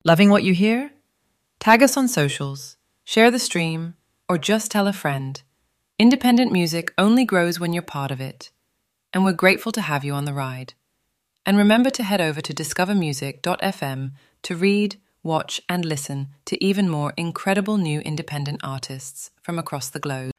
Loving what you hear? Tag us on socials, share the stream, or just tell a friend. Independent music only grows when you're part of it. And we're grateful to have you on the ride. And remember to head over to discovermusic.fm to read, watch, and listen to even more incredible new independent artists from across the globe.